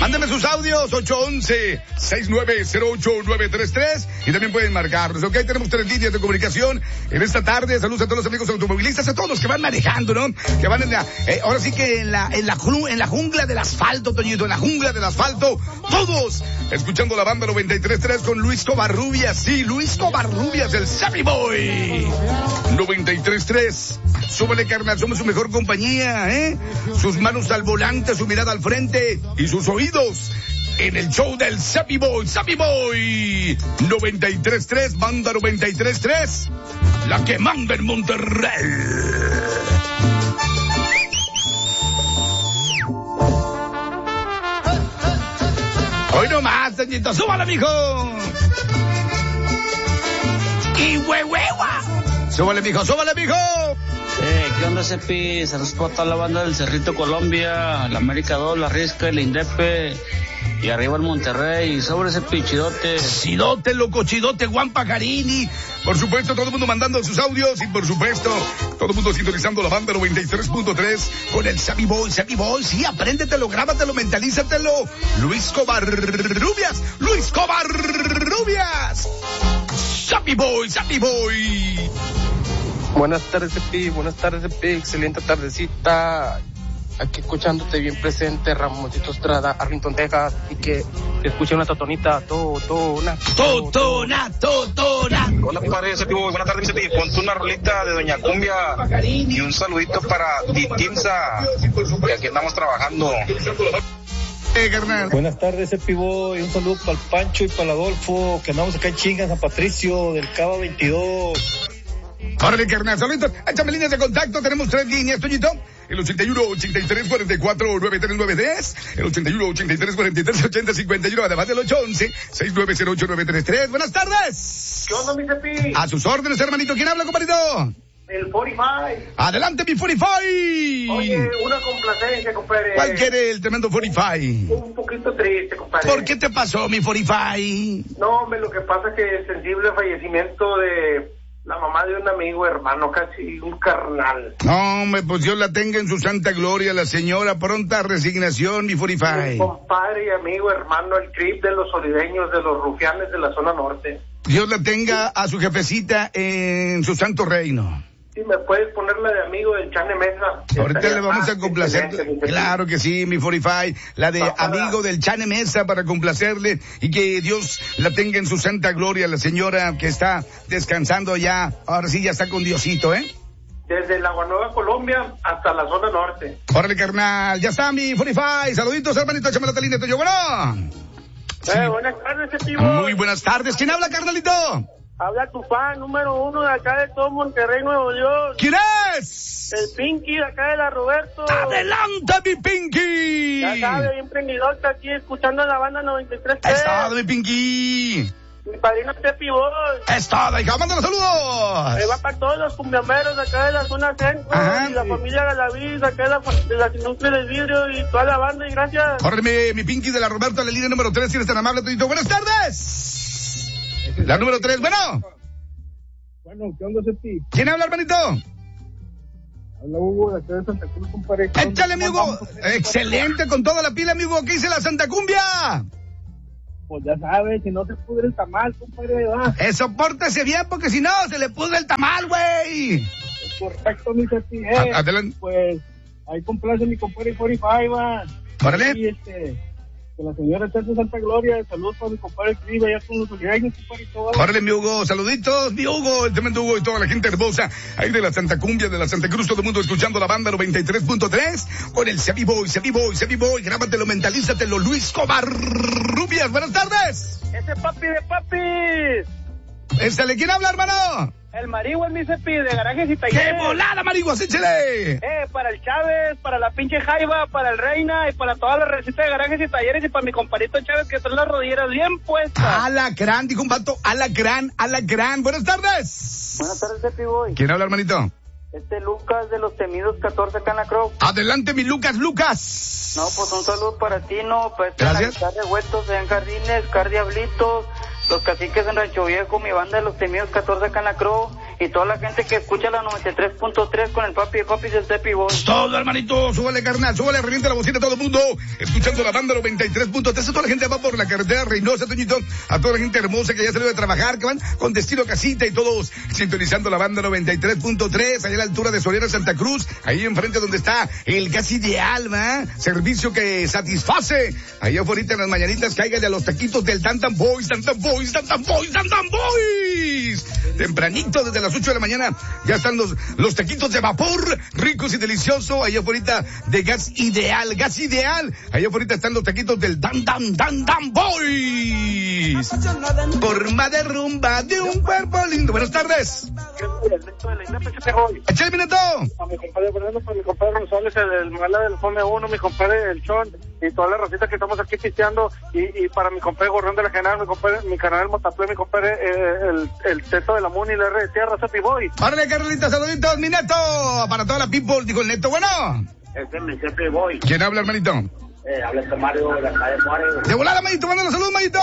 Mándame sus audios, 811-6908-933, y también pueden marcarnos, ¿ok? Tenemos 3 líneas de comunicación en esta tarde. Saludos a todos los amigos automovilistas, a todos los que van manejando, ¿no? Que van ahora sí que en la jungla del asfalto, Toñito, en la jungla del asfalto, todos escuchando la banda 93.3 con Luis Covarrubias, sí, Luis Covarrubias, el Sammy Boy. 93.3, súbele, carnal, somos su mejor compañía, sus manos al volante, su mirada al frente y sus oídos en el show del Sammy Boy. 93.3, banda 93.3, la que manda en Monterrey. Hoy nomás, Toñito, súbale, mijo. Y huehueva. Súbale, mijo, súbale, mijo. ¿Qué onda, Cepi? Saludos para toda la banda del Cerrito Colombia, la América 2, la Risca, el Indepe, y arriba el Monterrey. Sobre Cepi, chidote. Chidote, loco, chidote, Juan Pajarini. Por supuesto, todo el mundo mandando sus audios y por supuesto, todo el mundo sintonizando la banda 93.3 con el Sammy Boy. Sammy Boy, sí, apréndetelo, grábatelo, mentalízatelo. Luis Covarrubias, Luis Covarrubias. Sammy Boy, Sammy Boy. Buenas tardes, Cepi, excelente tardecita. Aquí escuchándote bien presente, Ramoncito Estrada, Arlington, Texas, y que te escuche una totonita, totona. Hola, padre, Cepi, buenas tardes, Cepi. Ponte una rolita de Doña Cumbia y un saludito para Titimsa, que aquí andamos trabajando. Buenas tardes, Cepi Boy. Un saludo para el Pancho y para el Adolfo, que andamos acá en Chinga, San Patricio, del Cava 22. Órale, carnal, saluditos. Échame líneas de contacto, tenemos 3 líneas, Toñito. El 81-83-44-939-10, el 81-83-43-80-51, además del 811-6908-933. Buenas tardes. ¿Qué onda, mi Cepi? A sus órdenes, hermanito. ¿Quién habla, compadrito? El 45. Adelante, mi 45. Oye, una complacencia, compadre. ¿Cuál quiere el tremendo 45? Un poquito triste, compadre. ¿Por qué te pasó, mi 45? No, hombre, lo que pasa es que el sensible fallecimiento de la mamá de un amigo, hermano, casi un carnal. No, hombre, pues Dios la tenga en su santa gloria, la señora. Pronta resignación, mi 45. Mi compadre y amigo, hermano, el Crip de los solideños, de los rufianes de la zona norte. Dios la tenga a su jefecita en su santo reino. Sí, me puedes ponerla de amigo del Chane Mesa. Ahorita le vamos a complacer. Claro que sí, mi 45. La de amigo del Chane Mesa para complacerle y que Dios la tenga en su santa gloria, la señora que está descansando ya. Ahora sí ya está con Diosito, Desde la Nueva Colombia hasta la zona norte. Órale, carnal. Ya está mi 45. Saluditos, hermanito. Échame la talina, yo. Bueno. Sí. Buenas tardes, Estivo. Muy buenas tardes. ¿Quién habla, carnalito? Habla tu fan número 1 de acá de todo Monterrey, Nuevo León. ¿Quién es? El Pinky de acá de la Roberto. ¡Adelante, mi Pinky! Ya sabes, bien prendidote aquí escuchando la banda 93. ¡Es todo, mi Pinky! Mi padrino Cepi Boy. ¡Es todo, hija! ¡Mándale saludos! Va para todos los cumbiameros de acá de la zona centro. Ajá. Y la familia Galaviz, acá de la industria del vidrio y toda la banda, y gracias. Córreme, mi Pinky de la Roberto, la línea número 3, si eres tan amable, Todito. ¡Buenas tardes! La número 3, bueno. Bueno, ¿qué onda, Cepi? ¿Quién habla, hermanito? Habla Hugo de acá de Santa Cruz, compadre. ¡Échale, amigo! Excelente, con toda la pila, amigo. ¿Qué dice la Santa Cumbia? Pues ya sabes, si no te pudre el tamal, compadre, ¿verdad? Eso, pórtese bien, porque si no, se le pudre el tamal, güey. Correcto, mi Cepi. Adelante. Pues, ahí complace mi compadre 45, man. Órale. Y que la señora esté en Santa Gloria. Saludos para mi compadre Cris, allá con los solidaños, compadre, y todo. Órale, mi Hugo, saluditos, mi Hugo, el tremendo Hugo y toda la gente hermosa ahí de la Santa Cumbia, de la Santa Cruz, todo el mundo escuchando la banda 93.3 con el Sammy Boy, grábatelo, mentalízatelo, Luis Covarrubias. Buenas tardes. Ese papi de papis. ¿Le quién habla, hermano? El Marigua es mi Cepi de Garajes y Talleres. ¡Qué volada, Marigua, échale! Para el Chávez, para la pinche Jaiba, para el Reina y para todas las recetas de Garajes y Talleres y para mi compadrito Chávez que trae las rodilleras bien puestas. Alacrán, dijo un vato, alacrán. Buenas tardes. Buenas tardes, Cepi Boy. ¿Quién habla, hermanito? Lucas de los temidos 14 acá en la Croc. Adelante, mi Lucas. No, pues un saludo para ti, ¿no? Pues gracias. De Huetos, en Jardines, Diablitos, los Caciques en Rancho Viejo, mi banda de los temidos 14 acá en la Croc, y toda la gente que escucha la 93.3 con el papi del Cepi Boy. Todo, hermanito, súbale, carnal, súbale, revienta la bocina a todo el mundo, escuchando la banda 93.3, a toda la gente va por la carretera Reynosa, Toñito, a toda la gente hermosa que ya salió de trabajar, que van con destino a casita y todos sintonizando la banda 93.3, allá a la altura de Soriana, Santa Cruz, ahí enfrente donde está el Gas Ideal, ¿va? Servicio que satisface, ahí afuera en las mañanitas, cáigale a los taquitos del Tantan Boys, tempranito desde las 8 de la mañana, ya están los taquitos de vapor, ricos y deliciosos, allá afuera de Gas Ideal, allá afuera están los taquitos del Tantan Boys, forma de rumba de un cuerpo lindo. Buenas tardes. Échale, minuto. A mi compadre Fernando, para mi compadre González, el mala del Fome 1, mi compadre El Chon, y toda la racita que estamos aquí pisteando, y para mi compadre Gorrón de la General, mi canal Motaplé, mi compadre el Teto de la Muni, el R de Tierra, Cepi Boy. Órale, Carlita, saluditos, mi Neto, para toda la people, dijo el Neto, bueno. Este es mi Cepi Boy. ¿Quién habla, hermanito? Habla este Mario de la calle Juárez. De volada, manito, mándale salud, manito.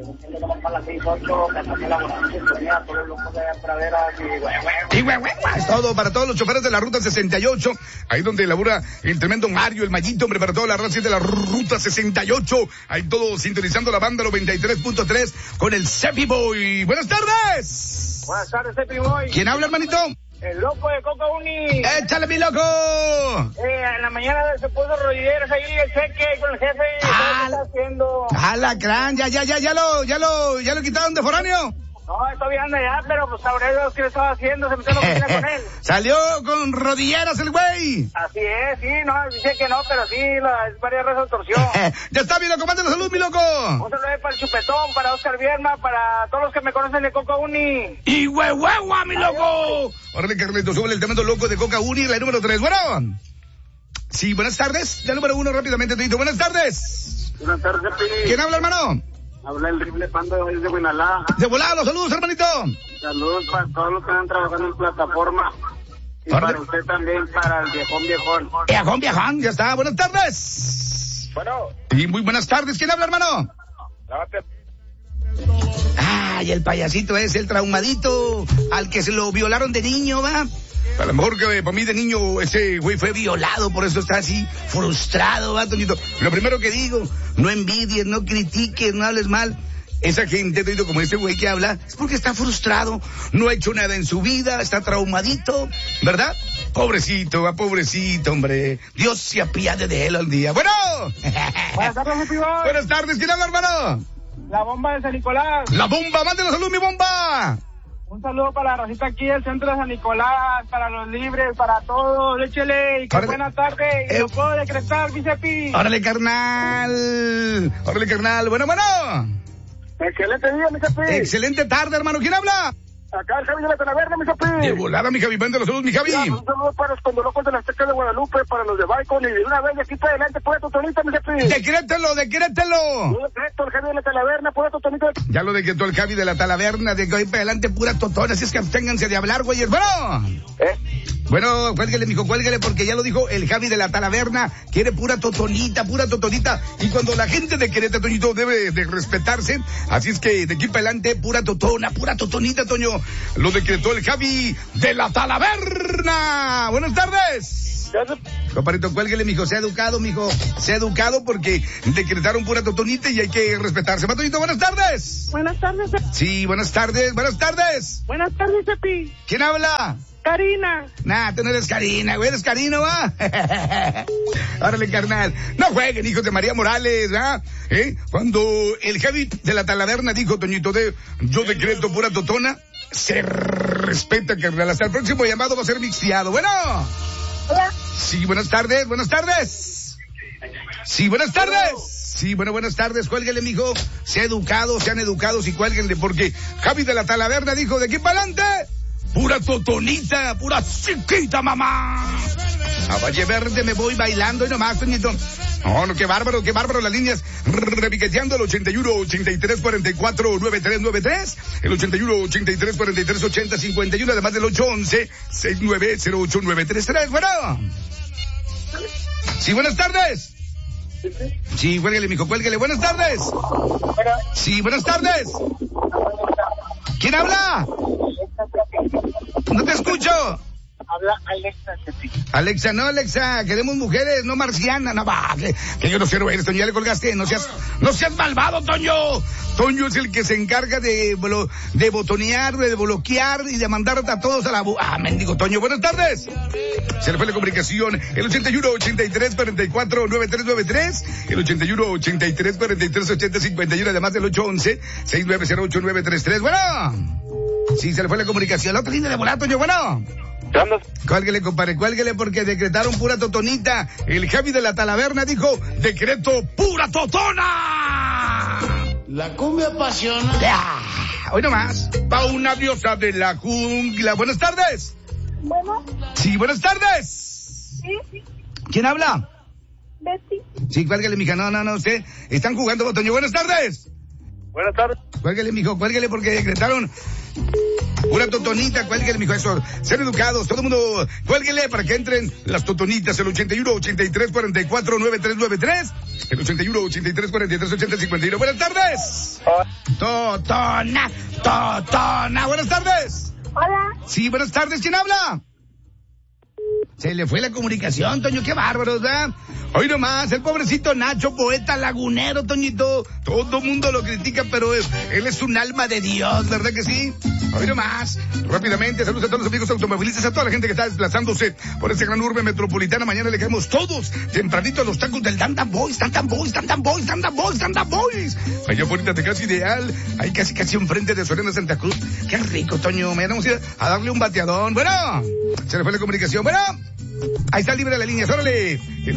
Es todo para todos los choferes de la Ruta 68, ahí donde labura el tremendo Mario, el Mayito, hombre, para toda la raza de la Ruta 68, ahí todos sintonizando la banda 93.3 con el Cepi Boy. Buenas tardes. Buenas tardes, Cepi Boy. ¿Quién habla, hermanito? El loco de Coca Uni. ¡Échale, mi loco! En la mañana se puso rodilleras ahí el cheque con el jefe. ¿Qué está haciendo? ¡Alacrán! ¿Ya lo quitaron de foráneo? No, todavía anda ya, pero pues sabré Dios qué le estaba haciendo, se metió en la oficina con él. Salió con rodilleras el güey. Así es, sí, no, dice que no, pero sí, varias veces torció. Ya está, mi loco, mándale salud, mi loco. Un saludo para el Chupetón, para Oscar Vierma, para todos los que me conocen de Coca Uni. ¡Y huehuehua, mi loco! Órale, Carlito, súbele el tremendo loco de Coca Uni, la número 3, bueno. Sí, buenas tardes, la número 1 rápidamente, te digo, buenas tardes. Buenas tardes, Cepi. ¿Quién habla, hermano? Habla el Rifle Panda de Guinalá. De volada, los saludos, hermanito. Saludos para todos los que están trabajando en plataforma. Y para usted también, para el viejón. Ya está. Buenas tardes. Bueno. Y muy buenas tardes. ¿Quién habla, hermano? Ay, el payasito es el traumadito al que se lo violaron de niño, ¿va? A lo mejor que para mí de niño ese güey fue violado, por eso está así frustrado, ¿va, Toñito? Lo primero que digo, no envidies, no critiques, no hables mal. Esa gente, Toñito, como este güey que habla, es porque está frustrado, no ha hecho nada en su vida, está traumadito, ¿verdad? Pobrecito, va, pobrecito, hombre. Dios se apiade de él al día. Bueno. Buenas tardes, mi Boy. Buenas tardes, ¿quién habla, hermano? La bomba de San Nicolás. La bomba, mándale salud, mi bomba. Un saludo para la racita aquí del centro de San Nicolás, para los libres, para todos, échele, y que buena tarde, y lo puedo decretar, mi Cepi. Órale, carnal, bueno. Excelente día, mi Cepi. Excelente tarde, hermano, ¿quién habla? Acá el Javi de la Talavera, mi Cepi. De volada, mi Javi, mándale saludos, mi Javi. Un saludo para los condolocos de la Azteca de Guadalupe, para los de Baicon, y de una vez de aquí para adelante, pura totonita, mi Cepi. Decrételo. Yo decreto el Javi de la Talavera, pura totonita. Ya lo decretó el Javi de la Talavera, de que hoy para adelante pura totona, así es que absténganse de hablar, güeyes. Bueno, cuélguele, mijo, cuélguele, porque ya lo dijo el Javi de la Talavera, quiere pura totonita, y cuando la gente de Querétaro, Toñito, debe de respetarse, así es que de aquí para adelante, pura totonita, Toño, lo decretó el Javi de la Talavera. Buenas tardes. Comparito, cuélguele, mijo, sea educado, porque decretaron pura totonita y hay que respetarse. Toñito, buenas tardes. Buenas tardes. Sí, buenas tardes. Buenas tardes, Cepi. ¿Quién habla? Karina. Nah, tú no eres Karina, güey, eres Karino, ¿va? Órale, carnal. No jueguen, hijos de María Morales, ¿va? Cuando el Javi de la Talavera dijo, Toñito, yo decreto pura totona, se respeta, carnal. Hasta el próximo llamado va a ser mixteado. Bueno. Hola. Sí, buenas tardes. Sí, buenas tardes. Sí, bueno, buenas tardes, cuélguenle, mijo. Sean educados y cuélguenle, porque Javi de la Talavera dijo, de aquí para adelante, pura totonita, pura chiquita, mamá. A Valle Verde me voy bailando y nomás, Toñito. No, qué bárbaro, las líneas repiqueteando el 81 83 44 9393, el 81 83 43 80 51, además del 811 6908 933. Bueno. Sí, buenas tardes. Sí, cuélguele, mijo, cuélguele. Buenas tardes. Sí, buenas tardes. ¿Quién habla? No te escucho. Habla Alexa, Cepi. Alexa, no, Alexa, queremos mujeres, no marcianas, no va, que yo no sé, no eres, Toño, ya le colgaste, no seas malvado, Toño. Toño es el que se encarga de botonear, de bloquear y de mandar a todos a la mendigo Toño. Buenas tardes. Se le fue la comunicación, el 81-83-44-9393, el 81-83-43-80-51, además del 811-690-8933. Bueno. Sí, se le fue la comunicación. La otra línea de volar, Toño, bueno. Cuélguele, compadre, cuélguele porque decretaron pura totonita. El Javi de la Talaverna dijo, decreto pura totona. La cumbia apasiona. Hoy nomás, va una diosa de la jungla. Buenas tardes. Bueno. Sí, buenas tardes. Sí. ¿Quién habla? Betty. Sí, cuélguele, mija. No, usted. Están jugando, Toño. Buenas tardes. Buenas tardes. Cuélguele, mijo, cuélguele porque decretaron una totonita, cuélguele, mijo, eso, ser educados, todo el mundo, cuélguele para que entren las totonitas, el 81-83-44-9393, el 81-83-43-80-51. Buenas tardes. Totona, buenas tardes. Hola. Sí, buenas tardes, ¿quién habla? Se le fue la comunicación, Toño, qué bárbaro, ¿verdad? Hoy nomás, el pobrecito Nacho, poeta lagunero, Toñito. Todo mundo lo critica, pero él es un alma de Dios, ¿verdad que sí? Hoy nomás, rápidamente, saludos a todos los amigos automovilistas, a toda la gente que está desplazándose por esta gran urbe metropolitana. Mañana le caemos todos tempranito a los tacos del Tantan Boys. Allá bonita de Casa Ideal, ahí casi enfrente de Soriana Santa Cruz. Qué rico, Toño. Mañana vamos a darle un bateadón. Bueno, se le fue la comunicación. Bueno, ahí está libre la línea, órale. El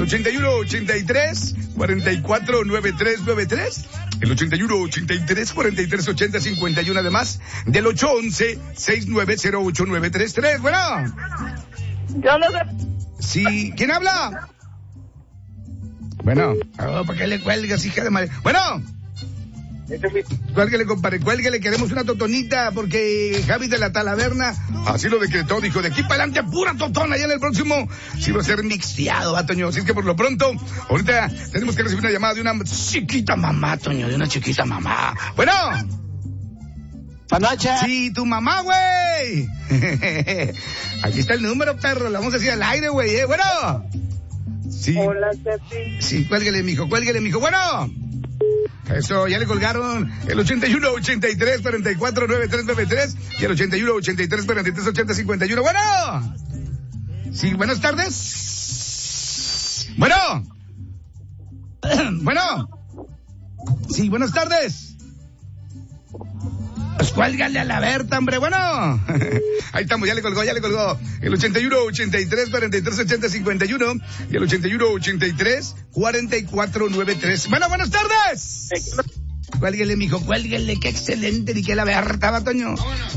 81-83-44-9393. El 81-83-43-80-51, además del 811-690-8933. Bueno. Yo no sé. Sí, ¿quién habla? Bueno, ¿para qué le cuelgas, hija de madre? Bueno. Cuélguele, compadre, cuélguele, queremos una totonita porque Javi de la Talaverna así lo decretó, dijo, de aquí para adelante pura totona, ya en el próximo sí va a ser mixteado, ¿va, Toño? Así es que por lo pronto, ahorita tenemos que recibir una llamada de una chiquita mamá, Toño, de una chiquita mamá. Bueno. Panocha. Sí, tu mamá, güey. Aquí está el número, perro, la vamos a decir al aire, güey, Bueno. Sí. Hola, Cepi. Sí, cuélguele, mijo, bueno. Eso, ya le colgaron el 81-83-44-9393 y el 81-83-43-80-51. Bueno. Sí, buenas tardes. Bueno. Sí, buenas tardes. Pues cuélgale a la Berta, hombre, bueno. Ahí estamos, ya le colgó. El 81-83-43-80-51 y el 81-83-44-93. Bueno, buenas tardes. Cuélguele, mijo, cuélguele, qué excelente, ni que la Berta, va, Toño.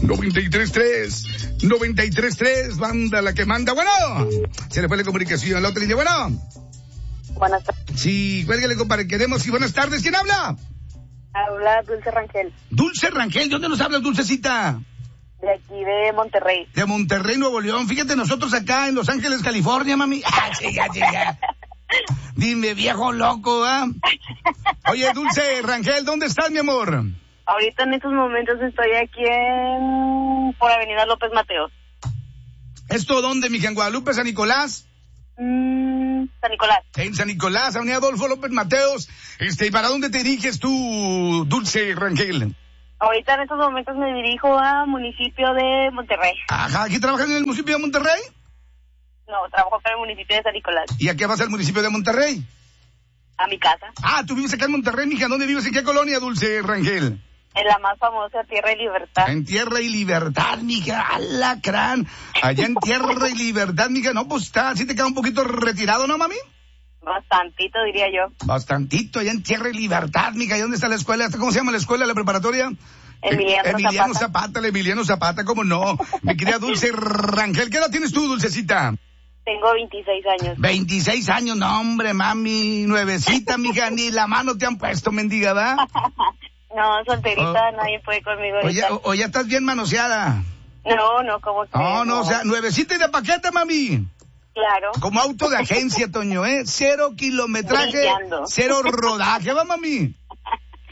93-3, banda la que manda, bueno. Se le fue la comunicación, la otra línea, bueno. Buenas tardes. Sí, cuélguele, compadre, queremos, y buenas tardes, ¿quién habla? Habla Dulce Rangel. Dulce Rangel, ¿de dónde nos hablas, Dulcecita? De aquí, de Monterrey. De Monterrey, Nuevo León. Fíjate, nosotros acá en Los Ángeles, California, mami. Chica. Dime, viejo loco, ¿ah? Oye, Dulce Rangel, ¿dónde estás, mi amor? Ahorita en estos momentos estoy aquí por Avenida López Mateos. ¿Esto dónde, mija? ¿En Guadalupe, San Nicolás? San Nicolás. En San Nicolás, Avenida Adolfo López Mateos. ¿Y para dónde te diriges tú, Dulce Rangel? Ahorita en estos momentos me dirijo a municipio de Monterrey. Ajá, ¿aquí trabajas en el municipio de Monterrey? No, trabajo para el municipio de San Nicolás. ¿Y a qué vas al municipio de Monterrey? A mi casa. Ah, tú vives acá en Monterrey, mija. ¿Dónde vives? ¿En qué colonia, Dulce Rangel? En la más famosa Tierra y Libertad. En Tierra y Libertad, mija, alacrán. Allá en Tierra y Libertad, mija, no, pues sí te queda un poquito retirado, ¿no, mami? Bastantito, diría yo. Bastantito, allá en Tierra y Libertad, mija. ¿Y dónde está la escuela? ¿Cómo se llama la escuela, la preparatoria? Emiliano Zapata. Emiliano Zapata, ¿cómo no? Mi querida Dulce Rangel, ¿qué edad tienes tú, Dulcecita? Tengo 26 años. 26 años, no, hombre, mami, nuevecita, mija, ni la mano te han puesto, mendiga, ¿va? No, solterita, nadie puede conmigo ahorita. O ya estás bien manoseada. No, ¿cómo que? No, o sea, nuevecita y de paquete, mami. Claro. Como auto de agencia, Toño, 0 kilometraje, Brillando. 0 rodaje, va, mami.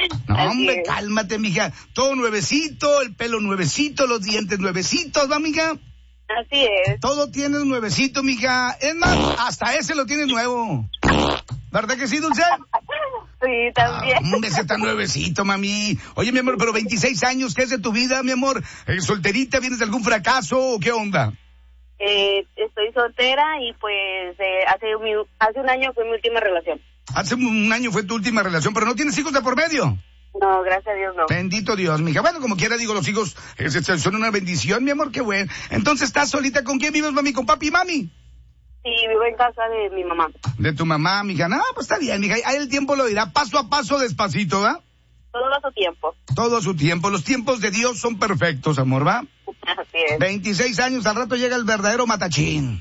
No, hombre, cálmate, mija. Todo nuevecito, el pelo nuevecito, los dientes nuevecitos, ¿va, mija? Así es. Todo tienes nuevecito, mija. Es más, hasta ese lo tienes nuevo. ¿Verdad que sí, Dulce? Sí, también. Ese está nuevecito, mami. Oye, mi amor, pero 26 años, ¿qué es de tu vida, mi amor? ¿Solterita? ¿Vienes de algún fracaso o qué onda? Estoy soltera y pues hace un año fue mi última relación. Hace un año fue tu última relación, pero ¿no tienes hijos de por medio? No, gracias a Dios no. Bendito Dios, mija. Bueno, como quiera digo, los hijos son una bendición, mi amor, qué bueno. Entonces, ¿estás solita? ¿Con quién vives, mami? ¿Con papi y mami? Sí, vivo en casa de mi mamá. De tu mamá, mija. No, pues está bien, mija. Ahí el tiempo lo dirá paso a paso, despacito, ¿va? Todo a su tiempo. Todo a su tiempo. Los tiempos de Dios son perfectos, amor, ¿va? Así es. 26 años, al rato llega el verdadero matachín.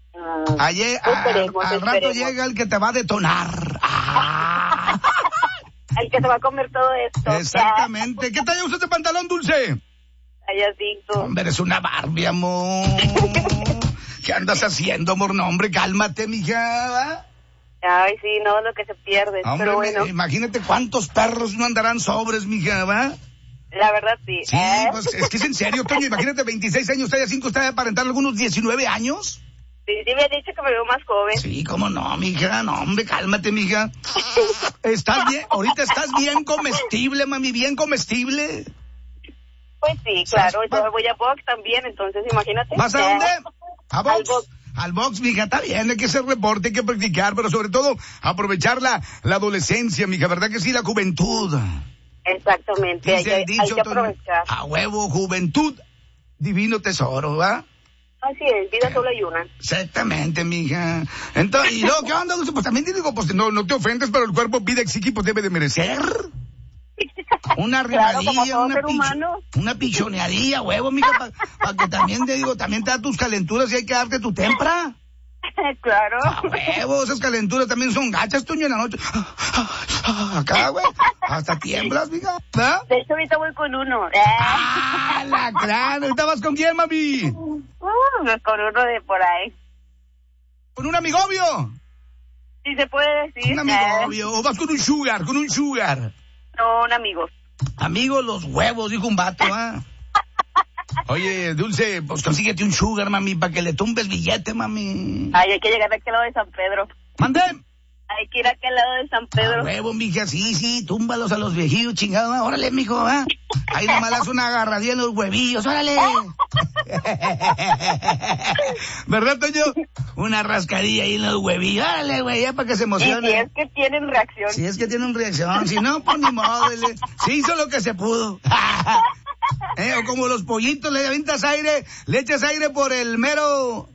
Al rato llega el que te va a detonar. El que te va a comer todo esto. Exactamente. ¿Qué talla usas de pantalón, Dulce? Talla 5. Hombre, eres una Barbie, amor. ¿Qué andas haciendo, amor? No, hombre, cálmate, mija. Ay, sí, no, lo que se pierde. Hombre, pero bueno. Imagínate cuántos perros no andarán sobres, mija, ¿va? La verdad, sí. Sí, pues es que es en serio, Toño. Imagínate, 26 años, talla 5, está de aparentar algunos 19 años. Sí, me ha dicho que me veo más joven. Sí, cómo no, mija. No, hombre, cálmate, mija. ¿Estás bien? Ahorita estás bien comestible, mami, bien comestible. Pues sí, claro. Yo voy a box también, entonces imagínate. ¿Vas a dónde? ¿A box? Al box. Al box, mija, está bien, hay que hacer reporte, hay que practicar, pero sobre todo aprovechar la adolescencia, mija, ¿verdad que sí? La juventud. Exactamente, hay que aprovechar. A huevo, juventud, divino tesoro, ¿va? Así es, vida solo hay una. Exactamente, mija. Entonces, ¿y luego qué onda, Dulce? Pues también te digo, pues no te ofendes, pero el cuerpo pide, exige, pues debe de merecer. Una rimadilla, claro, una pichoneadilla, huevo, mija, para que también te digo, también te da tus calenturas y hay que darte tu tempra. Claro. A huevo, esas calenturas también son gachas, Toño, en la noche. Acá, güey, hasta tiemblas, mija. ¿Ah? De hecho, ahorita voy con uno. La gran, ¿ahorita vas con quién, mami? Con uno de por ahí. ¿Con un amigovio? Sí, se puede decir. Un amigovio, o vas con un sugar, No, un amigo. Amigo, los huevos, dijo un vato, ¿ah? Oye, Dulce, pues consíguete un sugar, mami, para que le tumbes billete, mami. Ay, hay que llegar a aquel lado de San Pedro. ¿Mande? Hay que ir a aquel lado de San Pedro. A huevo, mija, sí, túmbalos a los viejillos, chingados, ¿eh? Órale, mijo, ¿ah? Ahí nomás das una agarradilla en los huevillos, órale. ¿Verdad, Toño? Una rascadilla ahí en los huevillos, órale, güey, ya para que se emocione. Y si es que tienen reacción. Si es que tienen reacción, si no, pues ni modo, se hizo lo que se pudo. O como los pollitos, le avientas aire, le echas aire por el mero...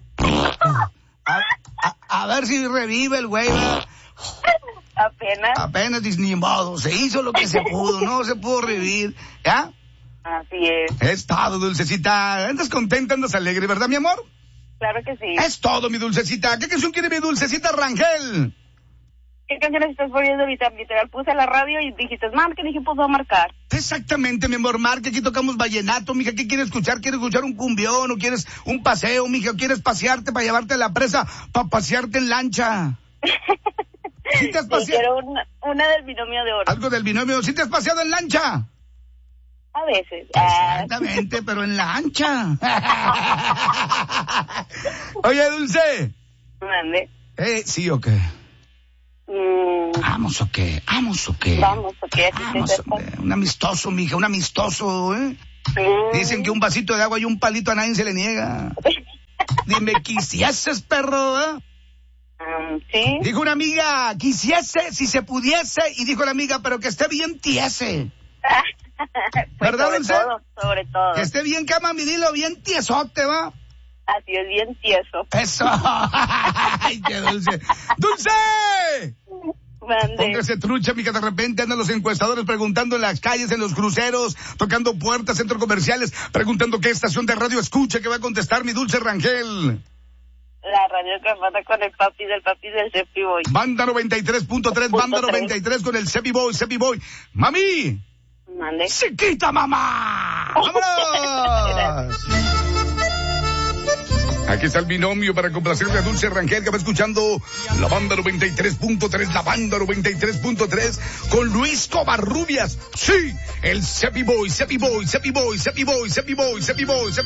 A ver si revive el güey, ¿verdad? Apenas, ni modo, se hizo lo que se pudo, no se pudo revivir, ¿ya? Así es. Es todo, Dulcecita. Andas contenta, andas alegre, ¿verdad, mi amor? Claro que sí. Es todo, mi Dulcecita. ¿Qué canción quiere mi Dulcecita, Rangel? ¿Qué canciones estás poniendo ahorita? Literal, puse la radio y dijiste, marca, dije, pues voy a marcar. Exactamente, mi amor, marca, aquí tocamos vallenato, mija, ¿qué quieres escuchar? ¿Quieres escuchar un cumbión o quieres un paseo, mija? ¿O quieres pasearte para llevarte a la presa, para pasearte en lancha? ¿Sí te has paseado? Quiero una del binomio de oro. Algo del binomio, ¿sí te has paseado en lancha? A veces. Exactamente, pero en la ancha. Oye, Dulce. Mande. ¿Sí o qué? ¿Vamos o qué? Vamos o qué. Un amistoso, mija, un amistoso, ¿eh? Dicen que un vasito de agua y un palito a nadie se le niega. Dime, ¿quisieses, perro, eh? Sí. Dijo una amiga, quisiese si se pudiese, y dijo la amiga, pero que esté bien tiese. Pues ¿verdad, Dulce? Sobre todo. Que esté bien camamidilo, bien tiesote, ¿va? Así es, bien tieso. Eso. Ay, qué dulce. ¡Dulce! Mande. Póngase trucha, mija, de repente andan los encuestadores preguntando en las calles, en los cruceros, tocando puertas, centros comerciales, preguntando qué estación de radio escucha, que va a contestar mi Dulce Rangel. La radio que manda con el papi del Cepi Boy. Banda 93.3, Banda 93 con el Cepi Boy. ¡Mami! Mande. ¡Chiquita, mamá! ¡Vámonos! Aquí está el binomio para complacerle a Dulce Rangel, que va escuchando la banda 93.3, la banda 93.3 con Luis Covarrubias. Sí, el Cepi Boy.